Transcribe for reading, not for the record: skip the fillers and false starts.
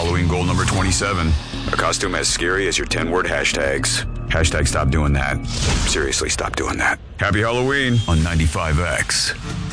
Halloween goal number 27. A costume as scary as your 10-word hashtags. Hashtag stop doing that. Seriously, stop doing that. Happy Halloween on 95X.